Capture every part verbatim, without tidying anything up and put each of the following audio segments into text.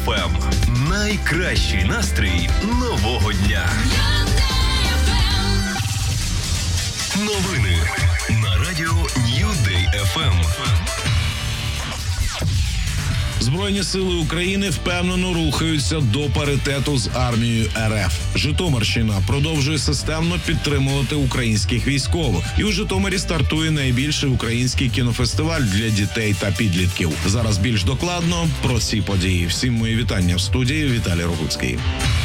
еф ем. Найкращий настрій нового дня. Новини на радіо New Day еф ем. Збройні сили України впевнено рухаються до паритету з армією ер еф. Житомирщина продовжує системно підтримувати українських військових. І у Житомирі стартує найбільший український кінофестиваль для дітей та підлітків. Зараз більш докладно про ці події. Всім мої вітання в студії. Віталій Рогуцький.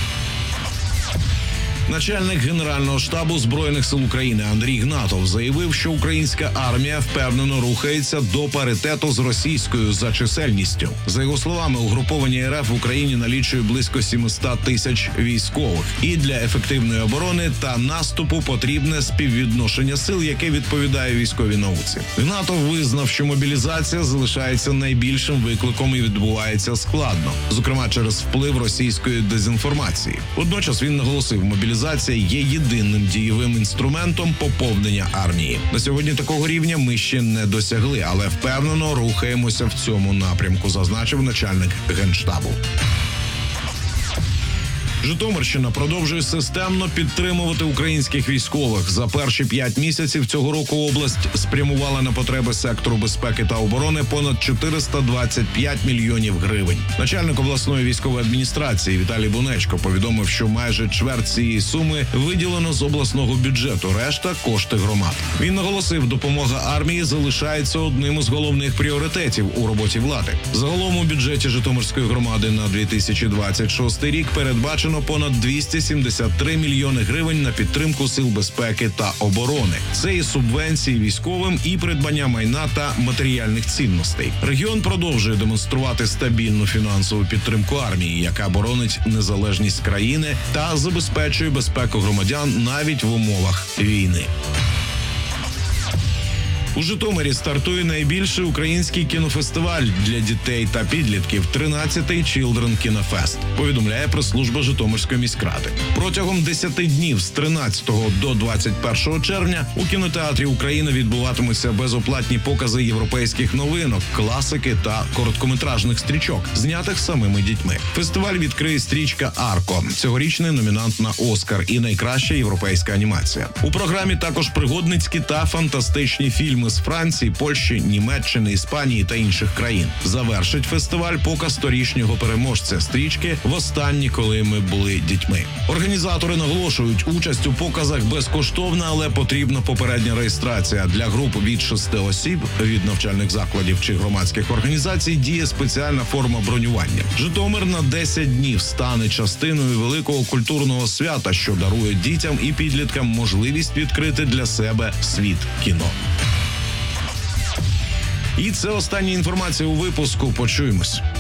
Начальник Генерального штабу Збройних сил України Андрій Гнатов заявив, що українська армія впевнено рухається до паритету з російською за чисельністю. За його словами, угруповання ер еф в Україні налічує близько сімсот тисяч військових. І для ефективної оборони та наступу потрібне співвідношення сил, яке відповідає військовій науці. Гнатов визнав, що мобілізація залишається найбільшим викликом і відбувається складно, зокрема через вплив російської дезінформації. Водночас він наголосив, мобілізація Мобілізація є єдиним дієвим інструментом поповнення армії. На сьогодні такого рівня ми ще не досягли, але впевнено рухаємося в цьому напрямку, зазначив начальник Генштабу. Житомирщина продовжує системно підтримувати українських військових. За перші п'ять місяців цього року область спрямувала на потреби сектору безпеки та оборони понад чотириста двадцять п'ять мільйонів гривень. Начальник обласної військової адміністрації Віталій Бунечко повідомив, що майже чверть цієї суми виділено з обласного бюджету, решта – кошти громад. Він наголосив, допомога армії залишається одним із головних пріоритетів у роботі влади. Загалом у бюджеті Житомирської громади на дві тисячі двадцять шостий рік передбачено понад двісті сімдесят три мільйони гривень на підтримку сил безпеки та оборони. Це і субвенції військовим, і придбання майна та матеріальних цінностей. Регіон продовжує демонструвати стабільну фінансову підтримку армії, яка боронить незалежність країни та забезпечує безпеку громадян навіть в умовах війни. У Житомирі стартує найбільший український кінофестиваль для дітей та підлітків – тринадцятий Children Kino Fest, повідомляє прес-служба Житомирської міськради. Протягом десяти днів з тринадцятого до двадцять першого червня у кінотеатрі «Україна» відбуватимуться безоплатні покази європейських новинок, класики та короткометражних стрічок, знятих самими дітьми. Фестиваль відкриє стрічка «Арко», цьогорічний номінант на «Оскар» і найкраща європейська анімація. У програмі також пригодницькі та фантастичні фільми з Франції, Польщі, Німеччини, Іспанії та інших країн. Завершить фестиваль показ торішнього переможця стрічки «Востаннє, коли ми були дітьми». Організатори наголошують, участь у показах безкоштовна, але потрібна попередня реєстрація. Для груп від шести осіб, від навчальних закладів чи громадських організацій діє спеціальна форма бронювання. Житомир на десять днів стане частиною великого культурного свята, що дарує дітям і підліткам можливість відкрити для себе світ кіно. І це остання інформація у випуску. Почуємось.